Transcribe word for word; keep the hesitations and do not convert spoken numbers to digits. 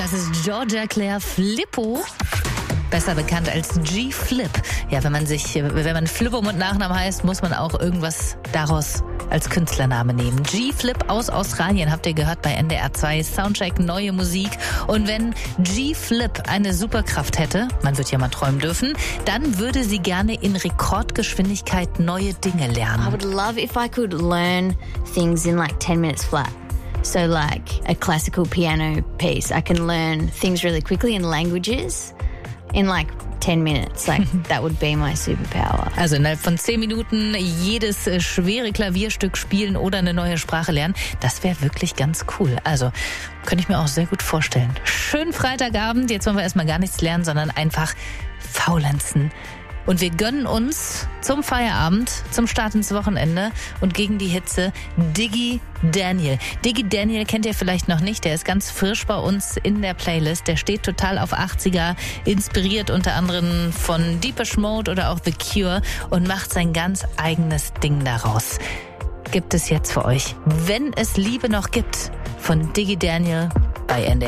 Das ist Georgia Claire Flippo. Besser bekannt als G-Flip. Ja, wenn man sich, wenn man Flippo mit Nachnamen heißt, muss man auch irgendwas daraus als Künstlername nehmen. G-Flip aus Australien habt ihr gehört bei N D R zwei. Soundcheck, neue Musik. Und wenn G-Flip eine Superkraft hätte, man wird ja mal träumen dürfen, dann würde sie gerne in Rekordgeschwindigkeit neue Dinge lernen. I would love if I could learn things in like ten minutes flat. So like a classical piano piece. I can learn things really quickly in languages in like ten minutes. Like that would be my superpower. Also innerhalb von zehn Minuten jedes äh, schwere Klavierstück spielen oder eine neue Sprache lernen. Das wäre wirklich ganz cool. Also könnte ich mir auch sehr gut vorstellen. Schönen Freitagabend. Jetzt wollen wir erstmal gar nichts lernen, sondern einfach faulenzen. Und wir gönnen uns zum Feierabend, zum Start ins Wochenende und gegen die Hitze Diggy Daniel. Diggy Daniel kennt ihr vielleicht noch nicht, der ist ganz frisch bei uns in der Playlist. Der steht total auf achtziger, inspiriert unter anderem von Depeche Mode oder auch The Cure und macht sein ganz eigenes Ding daraus. Gibt es jetzt für euch, wenn es Liebe noch gibt, von Diggy Daniel bei N D R.